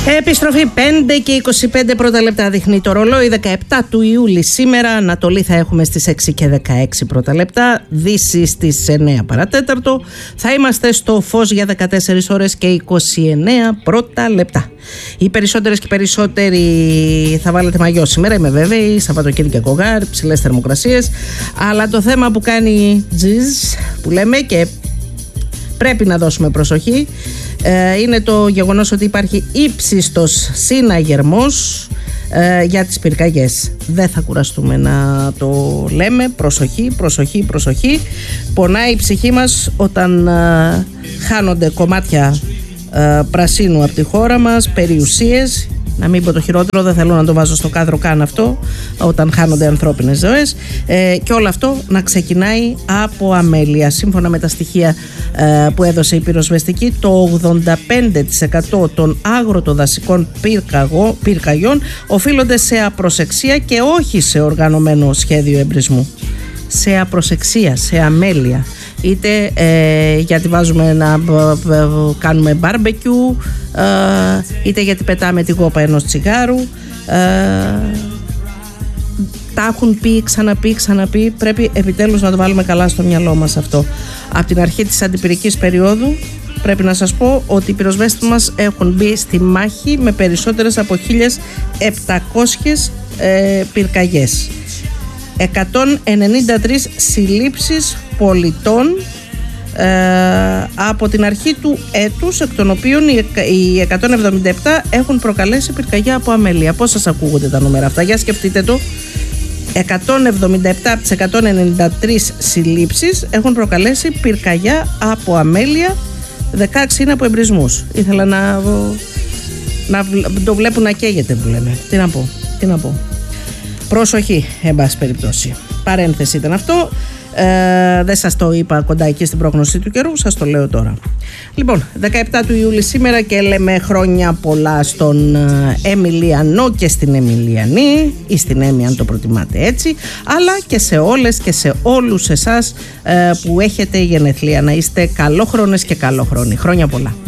Επιστροφή 5 και 25 πρώτα λεπτά δείχνει το ρολόι. 17 του Ιούλη σήμερα. Ανατολή θα έχουμε στις 6 και 16 πρώτα λεπτά. Δύση στις 9 παρατέταρτο. Θα είμαστε στο φως για 14 ώρες και 29 πρώτα λεπτά. Οι περισσότερες και περισσότεροι θα βάλετε μαγιό σήμερα, είμαι βέβαιη. Σαββατοκύριακο γάρ, ψηλές θερμοκρασίες. Αλλά το θέμα που κάνει τζιζ, που λέμε και πρέπει να δώσουμε προσοχή, είναι το γεγονός ότι υπάρχει ύψιστος συναγερμός για τις πυρκαγιές. Δεν θα κουραστούμε να το λέμε. Προσοχή, προσοχή, προσοχή. Πονάει η ψυχή μας όταν χάνονται κομμάτια πρασίνου από τη χώρα μας, περιουσίες. Να μην πω το χειρότερο, δεν θέλω να το βάζω στο κάδρο καν αυτό, όταν χάνονται ανθρώπινες ζωές, και όλο αυτό να ξεκινάει από αμέλεια. Σύμφωνα με τα στοιχεία που έδωσε η πυροσβεστική, το 85% των άγροτοδασικών πυρκαγιών οφείλονται σε απροσεξία και όχι σε οργανωμένο σχέδιο εμπρισμού. Σε απροσεξία, σε αμέλεια. Είτε γιατί βάζουμε να κάνουμε μπάρμπεκιου, είτε γιατί πετάμε τη γόπα ενός τσιγάρου. Τα έχουν πει, ξαναπεί. Πρέπει επιτέλους να το βάλουμε καλά στο μυαλό μας αυτό. Από την αρχή της αντιπυρικής περίοδου πρέπει να σας πω ότι οι πυροσβέστες μας έχουν μπει στη μάχη με περισσότερες από 1.700 πυρκαγιές. 193 συλλήψεις πολιτών από την αρχή του έτους, εκ των οποίων οι 177 έχουν προκαλέσει πυρκαγιά από αμέλεια. Πώς σας ακούγονται τα νούμερα αυτά? Για σκεφτείτε το. 177 από τις 193 συλλήψεις έχουν προκαλέσει πυρκαγιά από αμέλεια. 16 είναι από εμπρισμούς. Ήθελα να το βλέπουν να καίγεται, που λέμε. Τι να πω. Προσοχή, εν πάση περιπτώσει. Παρένθεση ήταν αυτό. Δεν σας το είπα κοντά εκεί στην πρόγνωση του καιρού, σας το λέω τώρα. Λοιπόν, 17 του Ιούλη σήμερα και λέμε χρόνια πολλά στον Εμιλιανό και στην Εμιλιανή, ή στην Έμι αν το προτιμάτε έτσι, αλλά και σε όλες και σε όλους εσάς που έχετε γενεθλία. Να είστε καλόχρονες και καλόχρονοι. Χρόνια πολλά.